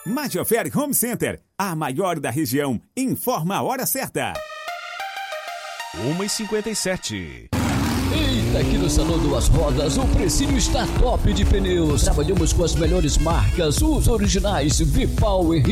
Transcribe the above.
Majoferi Home Center, a maior da região, informa a hora certa. 1h57. Eita, aqui no Salão Duas Rodas, o precinho está top de pneus. Trabalhamos com as melhores marcas, os originais V-Power